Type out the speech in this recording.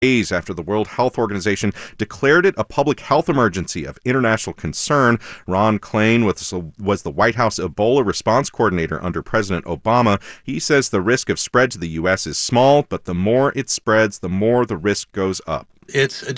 days after the World Health Organization declared it a public health emergency of international concern. Ron Klain was the White House Ebola response coordinator under President Obama. He says the risk of spread to the U.S. is small, but the more it spreads, the more the risk goes up. It's